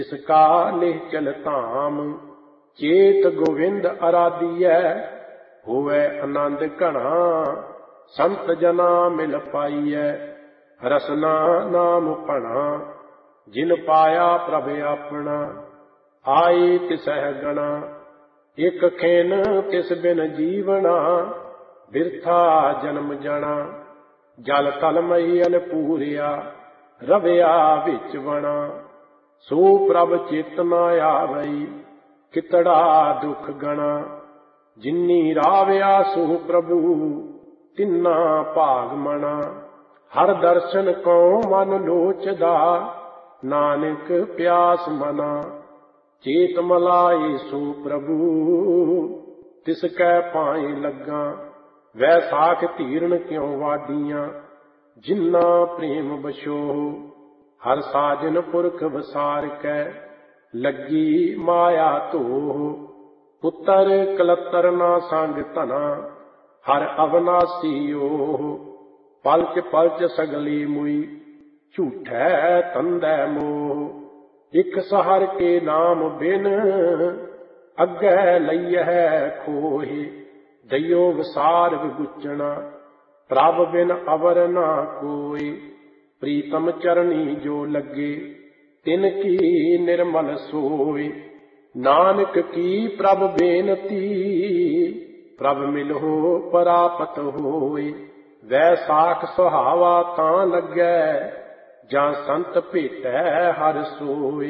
इसका निश्चल धाम चेत गोविंद आराधियै। होवै आनंद घना संत जना मिल पाइयै। रसना नाम भना जिन पाया प्रभ अपना। आए तिसह गणा एक खेन तिस बिन जीवना। बिरथा जन्म जना जल तल मई पूरिया। रविया विच बना सो प्रभ चेतना आवई। कितड़ा दुख गणा जिन्नी रावया सो प्रभु तिन्ना भाग मना। हर दर्शन को मन लोचदा नानक प्यास मना। चेत मलाई सो प्रभु तिसकै पाए लगा। वैसाख धीरन क्यों वाडियां जिन्ना प्रेम बशो। हर साजन पुरख वसार कै लगी माया धोह। पुत्र कलतर ना संग धना हर अवनासी ओह। पलच पलच सगली मुई झूठै तंदै मोह। इक सहर के नाम बिन अग्गै लइहै खोहि। दइयो वसार विगुचना प्रभ बिन अवर ना कोई। प्रीतम चरणी जो लगे तिन की निर्मल सोई। नानक की प्रभ बेनती प्रभ मिलहो परापत होई। वैसाख सुहावा तां लगै जां संत भेटै हर सोई।